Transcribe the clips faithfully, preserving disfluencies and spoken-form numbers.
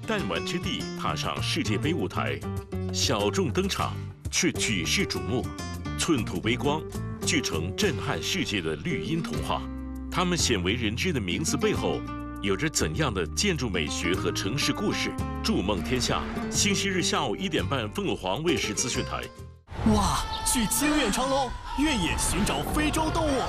弹丸之地踏上世界杯舞台，小众登场却举世瞩目，寸土微光，聚成震撼世界的绿茵童话。他们鲜为人知的名字背后，有着怎样的建筑美学和城市故事？筑梦天下，星期日下午一点半，凤凰卫视资讯台。 哇，去清远长隆，越野寻找非洲动物。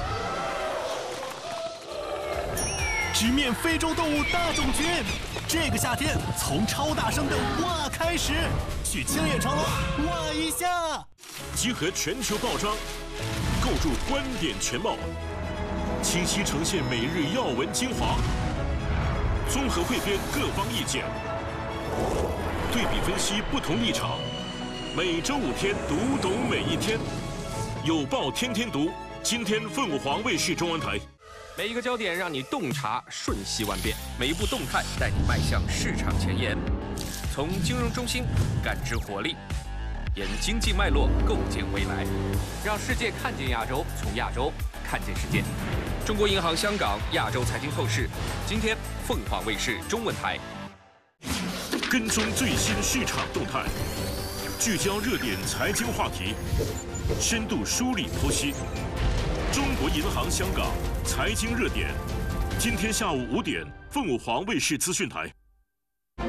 直面非洲动物大种群，这个夏天从超大声的哇开始，去清远长隆哇一下， 集合全球报章，构筑观点全貌，清晰呈现每日要闻精华，综合汇编各方意见，对比分析不同立场，每周五天读懂每一天，有报天天读，今天凤凰卫视中文台。 每一个焦点让你洞察瞬息万变，每一步动态带你迈向市场前沿。从金融中心感知活力，沿经济脉络构建未来，让世界看见亚洲，从亚洲看见世界。中国银行香港亚洲财经透视，今天凤凰卫视中文台。 跟踪最新市场动态，聚焦热点财经话题，深度梳理剖析。中国银行香港。 财经热点，今天下午五点，凤凰卫视资讯台。